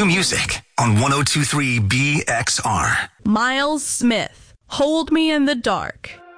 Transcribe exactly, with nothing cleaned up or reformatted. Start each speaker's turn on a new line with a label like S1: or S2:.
S1: music on ten twenty-three B X R.
S2: Miles Smith, Hold Me in the Dark.